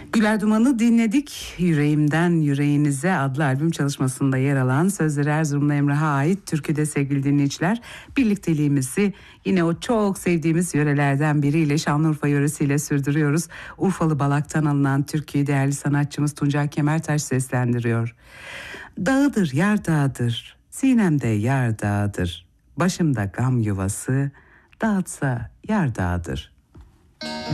Güler Duman'ı dinledik. Yüreğimden Yüreğinize adlı albüm çalışmasında yer alan, sözleri Erzurumlu Emrah'a ait türküde sevgili dinleyiciler, birlikteliğimizi yine o çok sevdiğimiz yörelerden biriyle, Şanlıurfa yöresiyle sürdürüyoruz. Urfalı Balak'tan alınan türküyü değerli sanatçımız Tuncay Kemertaş seslendiriyor. Dağıdır yar dağıdır, sinemde yar dağıdır, başımda gam yuvası, dağıtsa yar dağıdır.